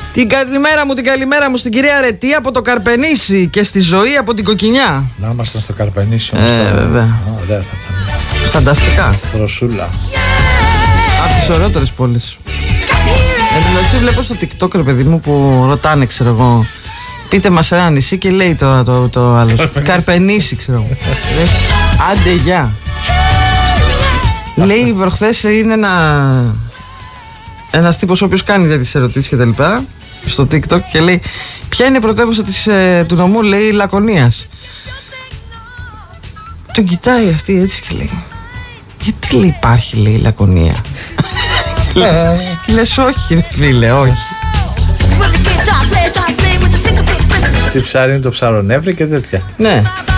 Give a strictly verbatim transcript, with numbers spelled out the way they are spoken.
Την καλημέρα μου, την καλημέρα μου στην κυρία Ρετή από το Καρπενήσι και στη Ζωή από την Κοκκινιά. Να ήμασταν στο Καρπενήσι. Ε, βέβαια. Ωραία θα ήταν. Φανταστικά. Δροσούλα. Από τις ωραιότερες πόλεις. Ε, δηλαδή βλέπω στο TikTok, ρε παιδί μου, που ρωτάνε, ξέρω εγώ, πείτε μας ένα νησί και λέει το, το, το άλλο. Καρπενήσι, ξέρω εγώ. Άντε, γεια. Λέει προχθές είναι ένα ένας τύπος ο οποίος κάνει τέτοιες ερωτήσεις και τα λοιπά στο TikTok και λέει ποια είναι η πρωτεύουσα της, ε, του νομού, λέει, Λακωνίας. Τον κοιτάει αυτή έτσι και λέει γιατί, λέει, υπάρχει, λέει, Λακωνία. Και λες όχι, ρε φίλε, όχι. Τι ψάρι είναι το ψαρονεύρη και τέτοια. Ναι.